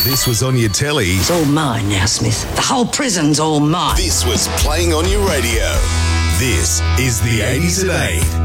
This was on your telly. It's all mine now, Smith. The whole prison's all mine. This was playing on your radio. This is the 80s at 8.